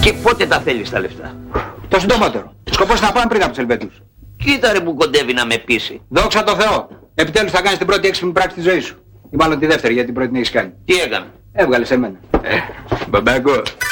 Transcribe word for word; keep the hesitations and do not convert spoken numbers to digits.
Και πότε τα θέλεις τα λεφτά? Το συντομότερο. Σκοπός να πάμε πριν από τους Ελβετούς. Κοίτα ρε που κοντεύει να με πείσει. Δόξα τω Θεώ. Επιτέλους θα κάνεις την πρώτη έξυπνη πράξη της ζωής σου. Ή μάλλον τη δεύτερη, γιατί την πρώτη την έχεις κάνει. Τι έκανε? Έβγαλε σε μένα. Ε, μπαμπάκο.